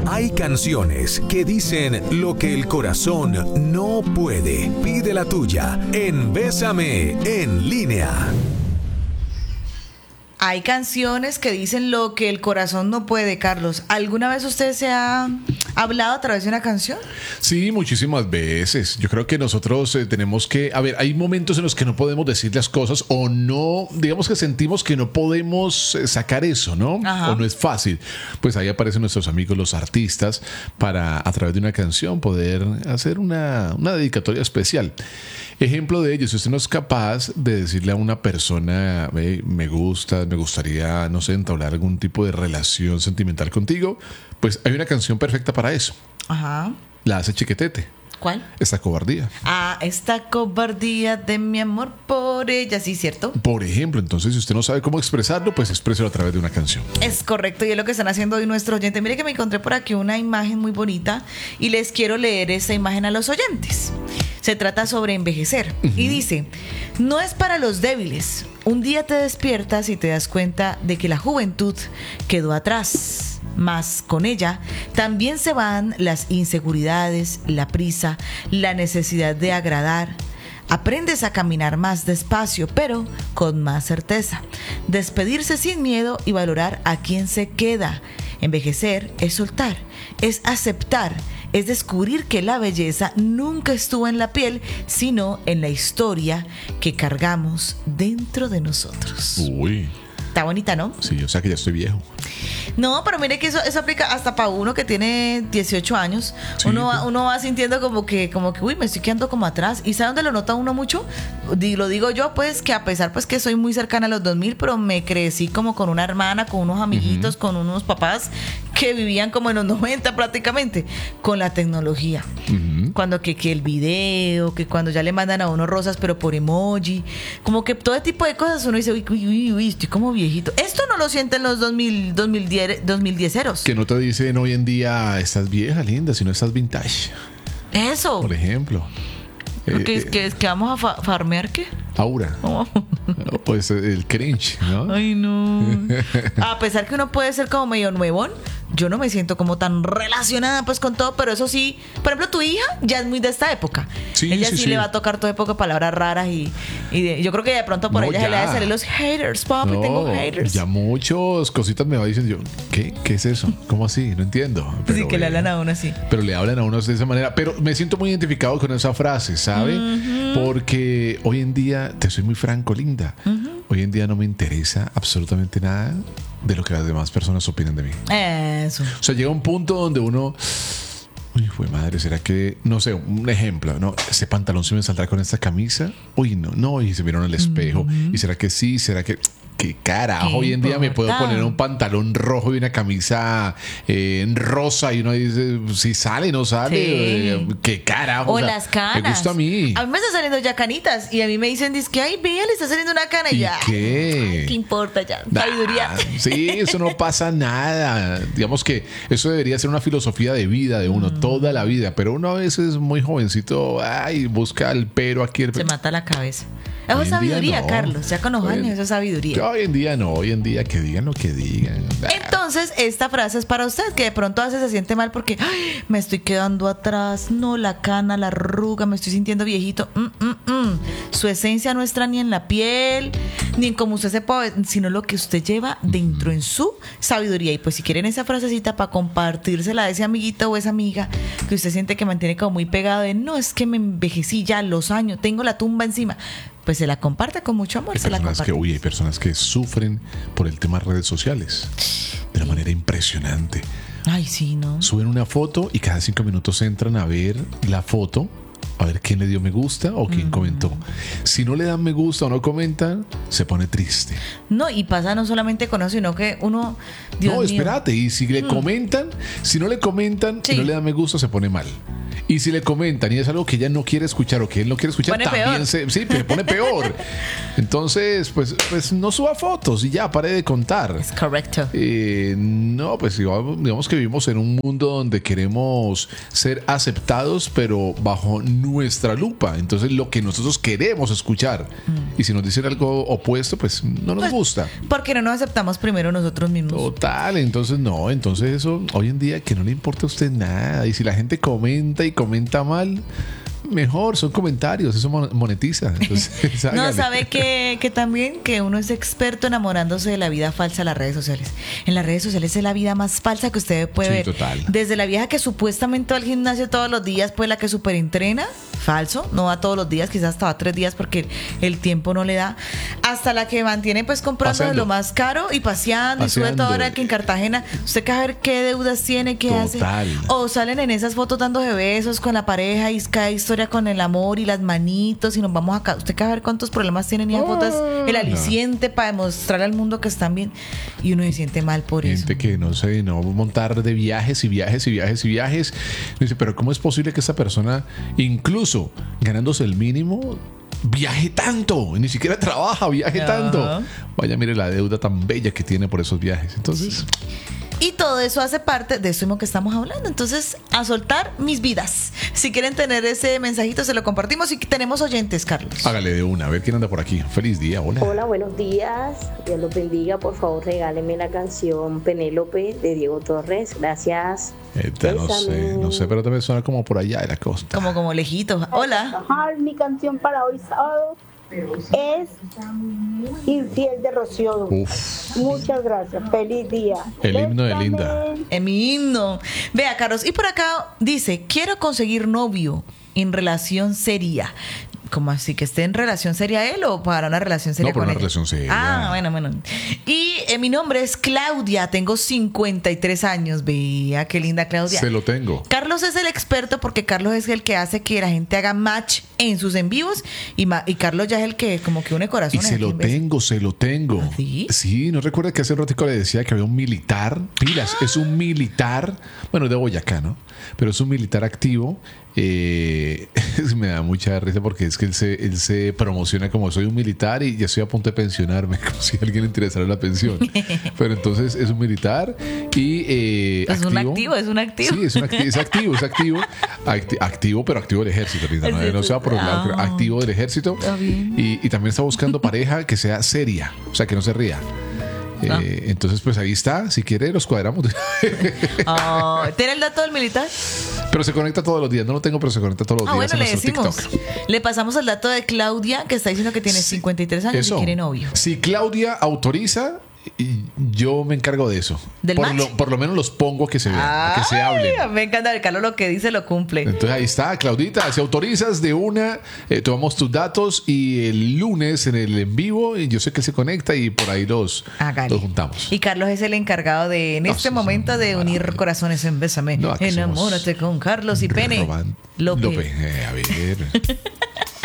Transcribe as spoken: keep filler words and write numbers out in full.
Hay canciones que dicen lo que el corazón no puede. Pide la tuya en Bésame en línea. Hay canciones que dicen lo que el corazón no puede, Carlos. ¿Alguna vez usted se ha hablado a través de una canción? Sí, muchísimas veces. Yo creo que nosotros eh, tenemos que... A ver, hay momentos en los que no podemos decir las cosas o no... Digamos que sentimos que no podemos eh, sacar eso, ¿no? Ajá. O no es fácil. Pues ahí aparecen nuestros amigos, los artistas, para a través de una canción poder hacer una, una dedicatoria especial. Ejemplo de ello, si usted no es capaz de decirle a una persona, hey, me gusta, me gustaría, no sé, entablar algún tipo de relación sentimental contigo, pues hay una canción perfecta para eso. Ajá. La hace Chiquetete. ¿Cuál? Esta cobardía. Ah, esta cobardía de mi amor por ella, sí, ¿cierto? Por ejemplo, entonces si usted no sabe cómo expresarlo, pues expréselo a través de una canción. Es correcto, y es lo que están haciendo hoy nuestros oyentes. Mire que me encontré por aquí una imagen muy bonita y les quiero leer esa imagen a los oyentes. Se trata sobre envejecer. Uh-huh. Y dice, no es para los débiles. Un día te despiertas y te das cuenta de que la juventud quedó atrás. Mas con ella también se van las inseguridades, la prisa, la necesidad de agradar. Aprendes a caminar más despacio, pero con más certeza. Despedirse sin miedo y valorar a quien se queda. Envejecer es soltar, es aceptar, es descubrir que la belleza nunca estuvo en la piel, sino en la historia que cargamos dentro de nosotros. Uy. Está bonita, ¿no? Sí, o sea que ya estoy viejo. No, pero mire que eso, eso aplica hasta para uno que tiene dieciocho años. Sí, uno, va, uno va sintiendo como que, como que, uy, me estoy quedando como atrás. ¿Y sabe dónde lo nota uno mucho? Lo digo yo, pues, que a pesar pues que soy muy cercana a los dos mil, pero me crecí como con una hermana, con unos amiguitos, uh-huh. con unos papás que vivían como en los noventa prácticamente, con la tecnología. Uh-huh. Cuando que, que el video, que cuando ya le mandan a uno rosas, pero por emoji. Como que todo tipo de cosas uno dice, uy, uy, uy, uy estoy como viejito. Esto no lo sienten los dos mil, dos mil diez, dos mil dieceros. Que no te dicen hoy en día, estás vieja, linda, sino estás vintage. Eso. Por ejemplo. Eh, ¿Que, eh, que, que vamos a fa- farmear qué? Aura. Oh. Pues el cringe, ¿no? Ay, no. A pesar que uno puede ser como medio nuevón, yo no me siento como tan relacionada pues con todo, pero eso sí, por ejemplo, tu hija ya es muy de esta época. Sí, ella sí, sí, sí le va a tocar toda época palabras raras y, y de, yo creo que de pronto por no, ella ya. se le va a salir los haters, papi, no, tengo haters. Ya muchos cositas me va diciendo yo, ¿qué? ¿Qué es eso? ¿Cómo así? No entiendo. Pero, sí, que le hablan a uno así. Pero le hablan a uno de esa manera. Pero me siento muy identificado con esa frase, ¿sabe? Uh-huh. Porque hoy en día, te soy muy franco, linda, uh-huh. hoy en día no me interesa absolutamente nada de lo que las demás personas opinan de mí. Eso. O sea, llega un punto donde uno... Uy, fue madre, ¿será que... No sé, un ejemplo, ¿no? ¿Ese pantalón se me saldrá con esta camisa? Uy, no, no, y se vieron al espejo. Uh-huh. ¿Y será que sí? ¿Será que...? ¿Qué carajo? ¿Qué hoy en día me puedo poner un pantalón rojo y una camisa eh, en rosa y uno dice si sale, no sale. Sí. Eh, ¿Qué carajo? O, o sea, las canas. Me gusta a mí. A mí me están saliendo ya canitas y a mí me dicen, que ay, vea, le está saliendo una cana y, ¿Y ya. ¿Qué? Ay, ¿qué importa ya? Nah, sabiduría. Sí, eso no pasa nada. Digamos que eso debería ser una filosofía de vida de uno, mm. toda la vida. Pero uno a veces muy jovencito, ay, busca el pero aquí. El... Se mata la cabeza. Eso es sabiduría, no. Carlos. Ya con los años, eso es sabiduría. Hoy en día no, hoy en día que digan lo que digan. Entonces, esta frase es para usted, que de pronto a veces se siente mal porque ay, me estoy quedando atrás, no, la cana, la arruga, me estoy sintiendo viejito. Mm, mm, mm. Su esencia no está ni en la piel, ni en cómo usted se puede, sino lo que usted lleva dentro en su sabiduría. Y pues si quieren esa frasecita para compartírsela a ese amiguito o esa amiga que usted siente que mantiene como muy pegado de no, es que me envejecí ya los años, tengo la tumba encima, pues se la comparte con mucho amor. Hay se la personas que, uy, hay personas que sufren por el tema de redes sociales de una manera impresionante. Ay, sí, ¿no? Suben una foto y cada cinco minutos entran a ver la foto, a ver quién le dio me gusta o quién mm. comentó. Si no le dan me gusta o no comentan, se pone triste. No, y pasa no solamente con eso, sino que uno... Dios no, mío. espérate, y si le mm. comentan, si no le comentan sí. y no le dan me gusta, se pone mal. Y si le comentan y es algo que ella no quiere escuchar o que él no quiere escuchar, Pone también peor. se, sí, se pone peor. Entonces, pues, pues no suba fotos y ya, pare de contar. Es correcto. Eh, no, pues digamos, digamos que vivimos en un mundo donde queremos ser aceptados, pero bajo nuestra lupa. Entonces, lo que nosotros queremos escuchar. Y si nos dicen algo opuesto, pues no nos Pues, gusta. Porque no nos aceptamos primero nosotros mismos. Total, entonces no, entonces eso hoy en día que no le importa a usted nada. Y si la gente comenta y comenta mal, mejor, son comentarios, eso mon- monetiza. Entonces, No, hágale. sabe que, que también que uno es experto enamorándose de la vida falsa en las redes sociales. En las redes sociales es la vida más falsa que usted puede Sí, ver. total. Desde la vieja que supuestamente va al gimnasio todos los días, pues la que super entrena, falso, no va todos los días, quizás hasta va tres días porque el tiempo no le da, hasta la que mantiene pues comprando de Paseando. lo más caro y paseando, y sobre Paseando. todo ahora que en Cartagena, usted que a ver qué deudas tiene, qué Total. hace. O salen en esas fotos dándose besos con la pareja y cada historia con el amor y las manitos y nos vamos acá. Usted que a ver cuántos problemas tienen y esa foto es el aliciente para demostrarle al mundo que están bien y uno se siente mal por Gente eso. que no sé, no montar de viajes y viajes y viajes y viajes. Dice, pero ¿cómo es posible que esta persona, incluso ganándose el mínimo, viaje tanto? Ni siquiera trabaja, viaje Ajá. tanto. Vaya, mire la deuda tan bella que tiene por esos viajes. Entonces, Y todo eso hace parte de eso mismo que estamos hablando. Entonces, a soltar mis vidas. Si quieren tener ese mensajito, se lo compartimos y tenemos oyentes, Carlos. hágale de una, a ver quién anda por aquí. Feliz día, hola. Hola, buenos días. Dios los bendiga. Por favor, regálenme la canción Penélope de Diego Torres. Gracias. Esta, no sé, Bésame. no sé, pero también suena como por allá de la costa. Como, como lejitos. Hola. Ajá, mi canción para hoy sábado es Infiel de Rocío. Uf, Muchas gracias. Feliz día. El himno de Bésame. Linda. En mi himno. Vea, Carlos. Y por acá dice, quiero conseguir novio en relación seria. ¿Cómo así? ¿Que esté en relación seria él o para una relación seria No, para con una ella? relación seria. Ah, bueno, bueno. Y eh, mi nombre es Claudia, tengo cincuenta y tres años. Vea, qué linda Claudia. se lo tengo. Carlos es el experto porque Carlos es el que hace que la gente haga match en sus en vivos y, ma- y Carlos ya es el que como que une Y corazones. se aquí lo en vez. tengo, se lo tengo. ¿Ah, sí? Sí, ¿no recuerda que hace un ratico le decía que había un militar? Pilas, es un militar, bueno, de Boyacá, ¿no? Pero es un militar activo. Eh, me da mucha risa porque es que él se, él se promociona como soy un militar y ya estoy a punto de pensionarme, como si a alguien le interesara la pensión. Pero entonces es un militar y eh, Es un activo, es un activo. Sí, es, un acti- es activo, es activo. Acti- activo, pero activo del ejército. Linda, no, Sí, no se va por un lado, ah. pero activo del ejército. Está bien. Y, y también está buscando pareja que sea seria, o sea, que no se ría. Eh, Ah. Entonces, pues ahí está. Si quiere, los cuadramos. Oh, ¿tiene el dato del militar? Pero se conecta todos los días. No lo tengo, pero se conecta todos los Ah, días bueno, en le nuestro decimos. TikTok. Le pasamos el dato de Claudia, que está diciendo que tiene cincuenta y tres años Eso. y quiere novio. Si Claudia autoriza, y yo me encargo de eso. ¿Del por, match? lo, por lo menos los pongo a que se vean, a que se hablen. Ay, me encanta el Carlos, lo que dice lo cumple. Entonces ahí está, Claudita, si autorizas de una, eh, tomamos tus datos y el lunes en el en vivo, y yo sé que se conecta y por ahí los, Hágale. los juntamos. Y Carlos es el encargado de, en No, este sí, momento, sí, de unir maravilla. corazones en Bésame. No, aquí somos Enamórate con Carlos y Pene. Roban- López. López, eh, a ver.